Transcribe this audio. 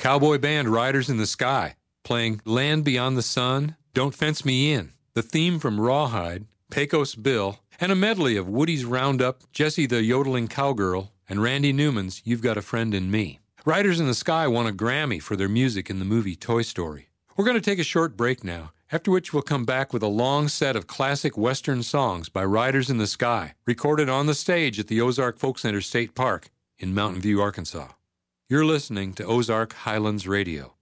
Cowboy band Riders in the Sky, playing Land Beyond the Sun, Don't Fence Me In, the theme from Rawhide, Pecos Bill, and a medley of Woody's Roundup, Jessie the Yodeling Cowgirl, and Randy Newman's You've Got a Friend in Me. Riders in the Sky won a Grammy for their music in the movie Toy Story. We're going to take a short break now, after which we'll come back with a long set of classic Western songs by Riders in the Sky, recorded on the stage at the Ozark Folk Center State Park in Mountain View, Arkansas. You're listening to Ozark Highlands Radio.